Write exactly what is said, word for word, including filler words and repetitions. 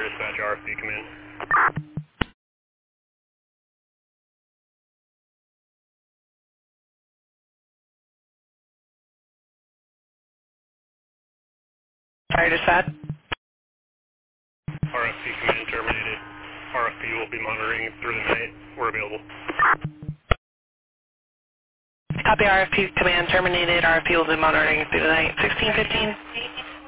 Dispatch, R F P, come in. Fire Dispatch. R F P, come in, terminated. R F P will be monitoring through the night. We're available. Copy R F P command terminated. R F P will be monitoring through the night. sixteen fifteen.